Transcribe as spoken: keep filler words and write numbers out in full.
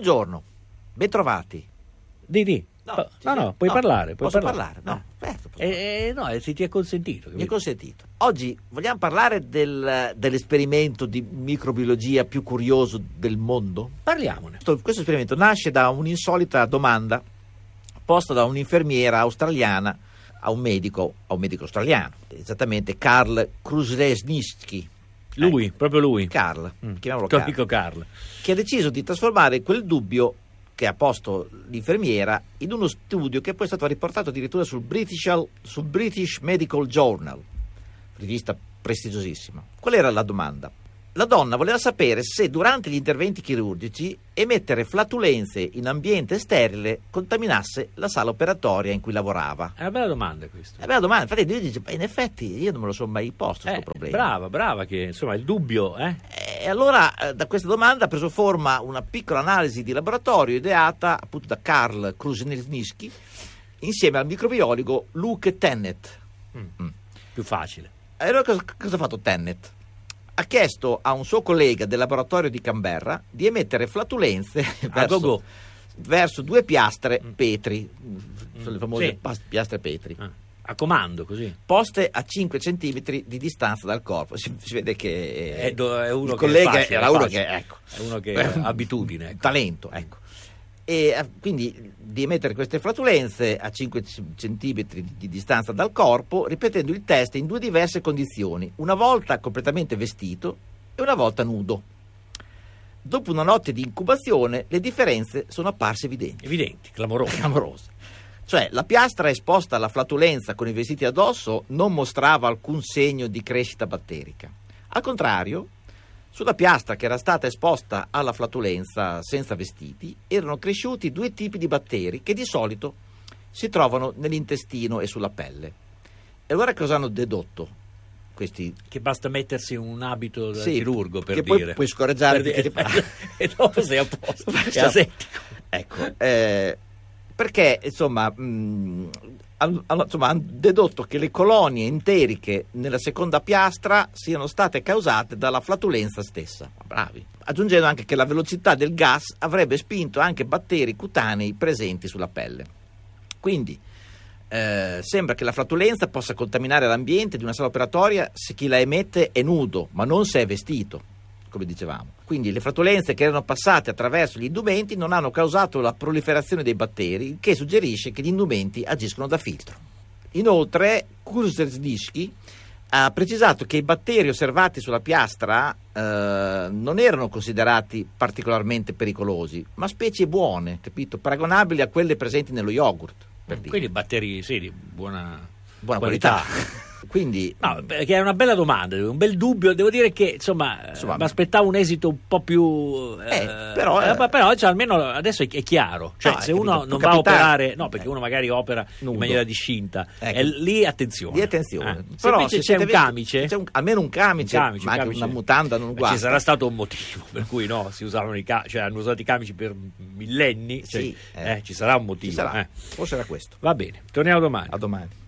Buongiorno, bentrovati. Di di. No, no, sì, no, sì. puoi No, parlare. Puoi posso parlare, parlare? No, certo, posso Eh, eh, no, eh, se ti è consentito. Mi è consentito. Oggi vogliamo parlare del, dell'esperimento di microbiologia più curioso del mondo? Parliamone. Questo, questo esperimento nasce da un'insolita domanda posta da un'infermiera australiana a un medico, a un medico australiano, esattamente Karl Kruszelnicki. Lui, Ecco, proprio lui. Karl, Mm. chiamiamolo Tuo Karl, amico Carl. che ha deciso di trasformare quel dubbio che ha posto l'infermiera in uno studio che poi è stato riportato addirittura sul British, sul British Medical Journal, rivista prestigiosissima. Qual era la domanda? La donna voleva sapere se durante gli interventi chirurgici emettere flatulenze in ambiente sterile contaminasse la sala operatoria in cui lavorava. È una bella domanda questa. È una bella domanda, infatti lui dice, in effetti io non me lo sono mai posto questo Eh, problema. brava, brava, che insomma il dubbio, eh? E allora eh, da questa domanda ha preso forma una piccola analisi di laboratorio ideata appunto da Karl Kruszelnicki insieme al microbiologo Luke Tennant. Mm. Mm. Più facile. E allora cosa, cosa ha fatto Tennant? Ha chiesto a un suo collega del laboratorio di Canberra di emettere flatulenze A verso, go-go. verso due piastre Mm. Petri, sono le famose Sì. pas- piastre Petri, Ah, a comando, così. poste a cinque centimetri di distanza dal corpo. Si, si vede che È, do- è uno il che collega è facile, era è uno facile. che, ecco, È uno che ha abitudine. Ecco. talento, ecco. E eh, quindi di emettere queste flatulenze a cinque centimetri di distanza dal corpo, ripetendo il test in due diverse condizioni, una volta completamente vestito e una volta nudo. Dopo una notte di incubazione le differenze sono apparse evidenti. Evidenti, clamoroso. Clamorose. Cioè, la piastra esposta alla flatulenza con i vestiti addosso non mostrava alcun segno di crescita batterica. Al contrario, sulla piastra che era stata esposta alla flatulenza senza vestiti erano cresciuti due tipi di batteri che di solito si trovano nell'intestino e sulla pelle. E allora cosa hanno dedotto questi? Che basta mettersi un abito da Sì, chirurgo per che dire. poi puoi scorreggiare Per tutti dire- i- e dopo sei a posto. È Siamo- asettico. Ecco, eh, perché insomma, mh, hanno, hanno- insomma, hanno dedotto che le colonie enteriche nella seconda piastra siano state causate dalla flatulenza stessa. Bravi. Aggiungendo anche che la velocità del gas avrebbe spinto anche batteri cutanei presenti sulla pelle. Quindi eh, sembra che la flatulenza possa contaminare l'ambiente di una sala operatoria se chi la emette è nudo, ma non se è vestito, come dicevamo. Quindi le flatulenze che erano passate attraverso gli indumenti non hanno causato la proliferazione dei batteri, il che suggerisce che gli indumenti agiscono da filtro. Inoltre, Kruszelnicki ha precisato che i batteri osservati sulla piastra eh, non erano considerati particolarmente pericolosi, ma specie buone, capito? Paragonabili a quelle presenti nello yogurt, per dire. Quindi batteri, sì, di buona, Buona qualità. Quindi No, perché è una bella domanda, un bel dubbio. Devo dire che insomma, Insomma, mi aspettavo un esito un po' più. Eh, però, eh, eh, però cioè, almeno adesso è è chiaro. Cioè, No, se hai uno capito, non può va a capitare. operare, no, perché Eh. uno magari opera Nudo. in maniera discinta, Ecco. e lì attenzione. di attenzione. Eh. Se Però invece se c'è siete un vesti- camice, c'è un- almeno un camice, un camice, ma un anche camice. una mutanda non Ma ci guasta. sarà stato un motivo per cui no, si usavano i camici, cioè hanno usato i camici per millenni. Cioè, Sì, eh, eh. ci sarà un motivo. Ci sarà. eh. Forse era questo. Va bene, torniamo domani. A domani.